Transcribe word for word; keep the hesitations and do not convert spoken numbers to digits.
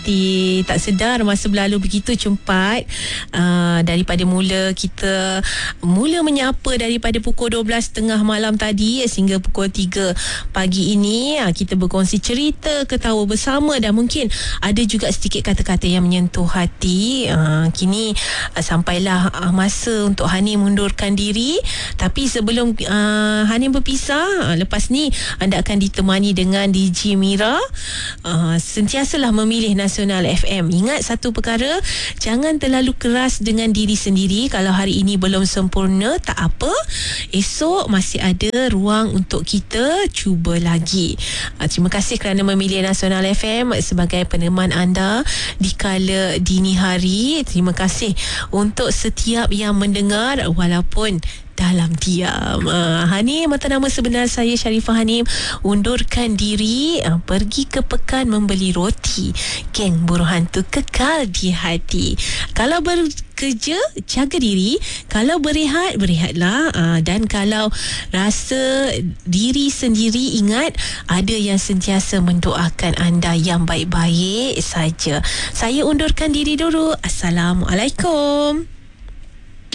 hati. Tak sedar masa berlalu begitu cepat. Uh, daripada mula kita mula menyapa daripada pukul dua belas tiga puluh malam tadi sehingga pukul tiga pagi ini, uh, kita berkongsi cerita, ketawa bersama dan mungkin ada juga sedikit kata-kata yang menyentuh hati. Uh, kini uh, sampailah uh, masa untuk Hani mundurkan diri. Tapi sebelum uh, Hani berpisah, uh, lepas ni anda akan ditemani dengan D J Mira. Uh, sentiasalah memilih Nasional F M. Ingat satu perkara, jangan terlalu keras dengan diri sendiri. Kalau hari ini belum sempurna, tak apa, esok masih ada ruang untuk kita cuba lagi. Uh, terima kasih kerana memilih Nasional F M sebagai peneman anda di kala dini hari. Terima kasih untuk setiap yang mendengar walaupun dalam diam. Uh, Hani, mata nama sebenar saya Sharifah Hanim, undurkan diri, uh, pergi ke pekan membeli roti. Geng Buruh Hantu kekal di hati. Kalau bekerja, jaga diri. Kalau berehat, berehatlah. Uh, dan kalau rasa diri sendiri, ingat ada yang sentiasa mendoakan anda yang baik-baik saja. Saya undurkan diri dulu. Assalamualaikum.